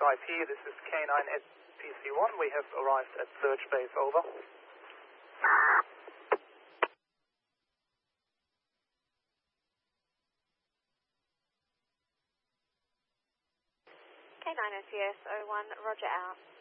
here, this is K9 SPC1. We have arrived at search base, over. K9 SES 01, roger out.